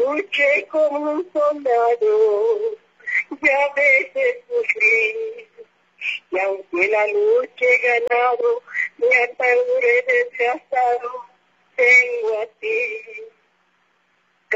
Luché como un soldado, ya a veces sufrí, y aunque la lucha he ganado, me ataduré desde